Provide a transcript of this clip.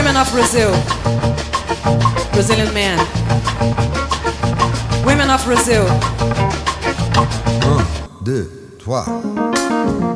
Women of Brazil, Brazilian man. Women of Brazil. 1, 2, 3.